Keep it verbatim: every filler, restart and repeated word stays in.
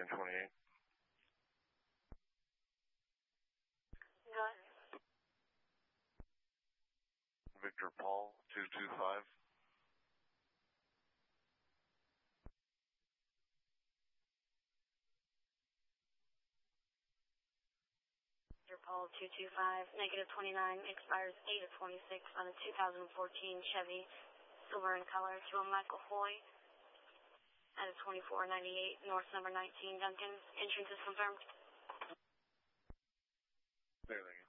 ten twenty-eight. Go ahead. Victor Paul, two two five. Victor Paul, two two five, negative twenty-nine, expires eight of twenty-six on a two thousand fourteen Chevy, silver in color, to a Michael Hoy at a twenty-four ninety-eight, North number nineteen, Duncan. Entrance is confirmed. There they go.